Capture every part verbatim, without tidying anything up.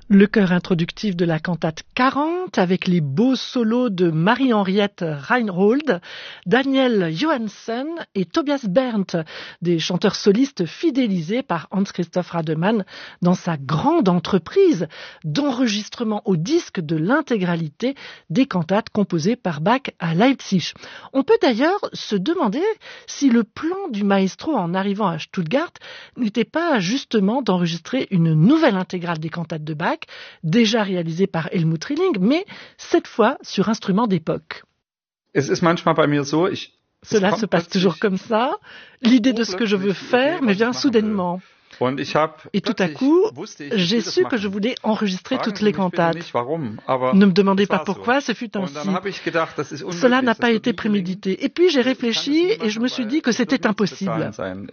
Le chœur introductif de la cantate quarante avec les beaux solos de Marie-Henriette Reinhold, Daniel Johansen et Tobias Berndt, des chanteurs solistes fidélisés par Hans-Christoph Rademann dans sa grande entreprise d'enregistrement au disque de l'intégralité des cantates composées par Bach à Leipzig. On peut d'ailleurs se demander si le plan du maestro en arrivant à Stuttgart n'était pas justement d'enregistrer une nouvelle intégrale des cantates de Bach, déjà réalisé par Helmut Rilling, mais cette fois sur instrument d'époque. Es ist manchmal bei mir so, ich, Cela se passe toujours comme ça. L'idée de ce que je veux faire me vient soudainement. Et tout à coup, j'ai su que je voulais enregistrer toutes les cantates. Ne me demandez pas pourquoi, ce fut ainsi. Cela n'a pas été prémédité. Et puis j'ai réfléchi et je me suis dit que c'était impossible.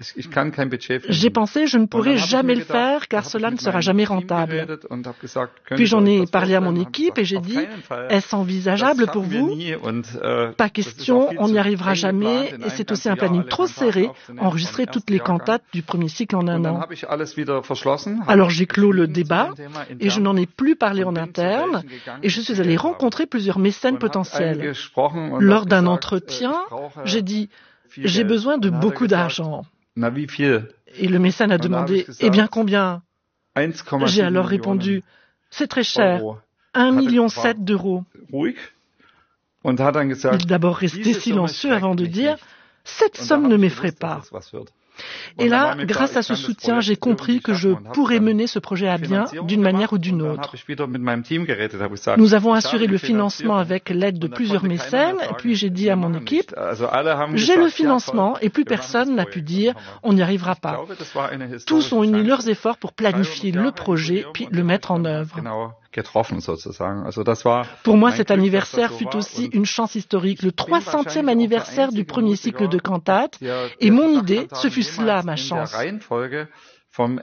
J'ai pensé je ne pourrai jamais le faire car cela ne sera jamais rentable. Puis j'en ai parlé à mon équipe et j'ai dit est-ce envisageable pour vous? Pas question, on n'y arrivera jamais et c'est aussi un planning trop serré, enregistrer toutes les cantates du premier cycle en un an. Alors j'ai clos le débat et je n'en ai plus parlé en interne et je suis allé rencontrer plusieurs mécènes potentiels. Lors d'un entretien, j'ai dit « j'ai besoin de beaucoup d'argent ». Et le mécène a demandé « eh bien combien ?» J'ai alors répondu « c'est très cher, un virgule sept million d'euros ». Il est d'abord resté silencieux avant de dire « cette somme ne m'effraie pas ». Et là, grâce à ce soutien, j'ai compris que je pourrais mener ce projet à bien d'une manière ou d'une autre. Nous avons assuré le financement avec l'aide de plusieurs mécènes, et puis j'ai dit à mon équipe, j'ai le financement et plus personne n'a pu dire on n'y arrivera pas. Tous ont uni leurs efforts pour planifier le projet puis le mettre en œuvre. Pour moi, cet anniversaire fut aussi une chance historique, le trois centième anniversaire du premier cycle de cantates, et mon idée, ce fut cela ma chance.